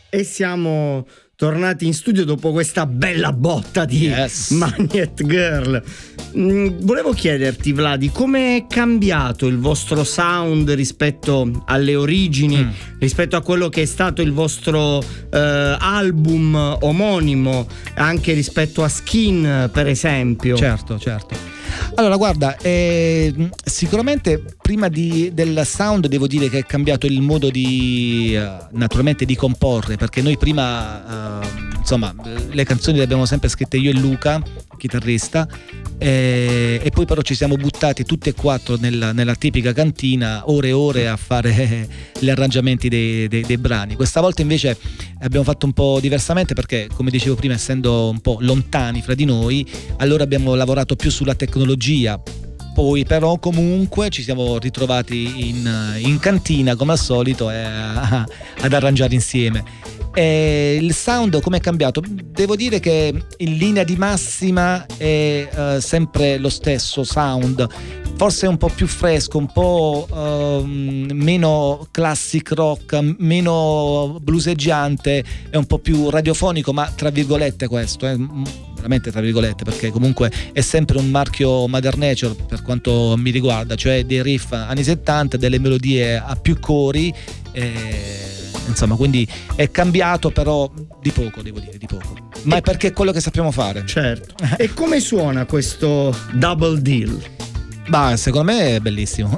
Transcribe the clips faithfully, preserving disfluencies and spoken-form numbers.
E siamo tornati in studio dopo questa bella botta di yes. Magnet Girl. Mm, volevo chiederti, Vladi, come è cambiato il vostro sound rispetto alle origini, mm. rispetto a quello che è stato il vostro eh, album omonimo, anche rispetto a Skin, per esempio? Certo, certo. Allora guarda, eh, sicuramente prima di, del sound devo dire che è cambiato il modo di uh, naturalmente di comporre, perché noi prima uh, insomma le canzoni le abbiamo sempre scritte io e Luca, chitarrista, eh, e poi però ci siamo buttati tutti e quattro nella, nella tipica cantina ore e ore a fare gli arrangiamenti dei, dei, dei brani. Questa volta invece abbiamo fatto un po' diversamente, perché come dicevo prima, essendo un po' lontani fra di noi, allora abbiamo lavorato più sulla tecnologia. Poi però comunque ci siamo ritrovati in, in cantina come al solito eh, ad arrangiare insieme. E il sound come è cambiato? Devo dire che in linea di massima è uh, sempre lo stesso sound, forse un po' più fresco, un po' uh, meno classic rock, meno blueseggiante, è un po' più radiofonico, ma tra virgolette questo, eh, veramente tra virgolette, perché comunque è sempre un marchio Mother Nature per quanto mi riguarda, cioè dei riff anni settanta, delle melodie a più cori, eh, insomma, quindi è cambiato, però di poco, devo dire, di poco. Ma e è perché è quello che sappiamo fare. Certo. E come suona questo Double Deal? Bah, secondo me è bellissimo.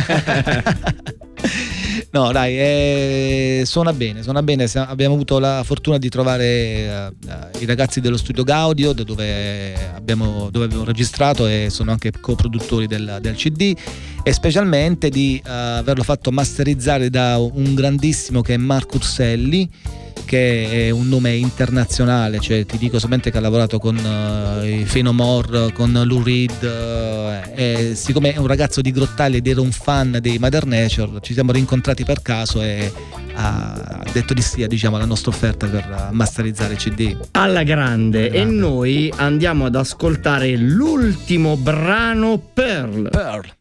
No, dai, eh, suona bene, suona bene. Abbiamo avuto la fortuna di trovare uh, i ragazzi dello studio Gaudio, da dove abbiamo, dove abbiamo registrato, e sono anche coproduttori del, del C D, e specialmente di uh, averlo fatto masterizzare da un grandissimo che è Marco Urselli, che è un nome internazionale, cioè ti dico solamente che ha lavorato con uh, i Fenomore, con Lou Reed, uh, e siccome è un ragazzo di Grottaglie ed era un fan dei Mother Nature, ci siamo rincontrati per caso e ha detto di sì, diciamo, alla nostra offerta per masterizzare C D. Alla grande. Alla grande. E noi andiamo ad ascoltare l'ultimo brano, Pearl. Pearl.